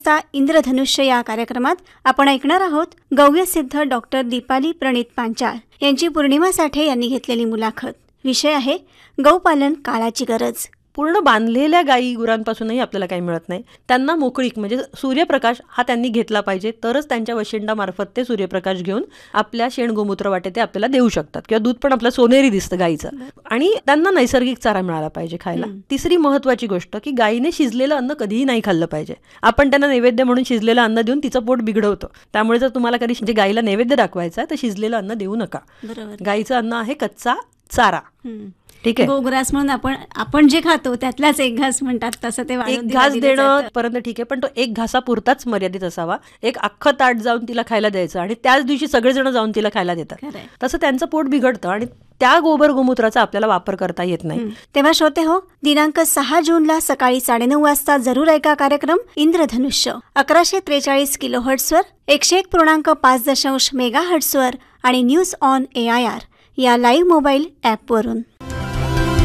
इंद्रधनुष्य या कार्यक्रमात आपण ऐकणार आहोत गौयसिद्ध डॉक्टर दीपाली प्रणित पांचाळ यांची पौर्णिमा साठे यांनी घेतलेली मुलाखत. विषय आहे गौपालन काळाची गरज. पूर्ण बांधलेल्या गायी गुरांपासूनही आपल्याला काही मिळत नाही. त्यांना मोकळीक म्हणजे सूर्यप्रकाश हा त्यांनी घेतला पाहिजे, तरच त्यांच्या वशिंडामार्फत ते सूर्यप्रकाश घेऊन आपल्या शेण गोमूत्र वाटे ते आपल्याला देऊ शकतात. किंवा दूध पण आपलं सोनेरी दिसतं गायीचं. आणि त्यांना नैसर्गिक चारा मिळाला पाहिजे खायला. तिसरी महत्वाची गोष्ट की गायीने शिजलेलं अन्न कधीही नाही खाल्लं पाहिजे. आपण त्यांना नैवेद्य म्हणून शिजलेलं अन्न देऊन तिचं पोट बिघडवतो. त्यामुळे जर तुम्हाला कधी म्हणजे गायीला नैवेद्य दाखवायचा तर शिजलेलं अन्न देऊ नका. गायीचं अन्न आहे कच्चा चारा. ठीक आहे, गोग्रास म्हणून आपण जे खातो त्यातलाच एक घास म्हणतात तसं ते एक घास देणं पर्यंत ठीक आहे, पण तो एक घासापुरताच मर्यादित असावा. एक अख्खं ताट जाऊन तिला खायला द्यायचं आणि त्याच दिवशी सगळेजण जाऊन तिला खायला देतात. तसं त्यांचं पोट बिघडतं आणि त्या गोबर गोमूत्राचा आपल्याला वापर करता येत नाही. तेव्हा श्रोते हो, दिनांक 6 जूनला सकाळी 9:30 वाजता जरूर ऐका कार्यक्रम इंद्रधनुष्य 1143 किलोहर्ट्झवर, 101.5 मेगाहर्ट्झवर आणि न्यूज ऑन AIR या लाईव्ह मोबाईल ॲपवरून.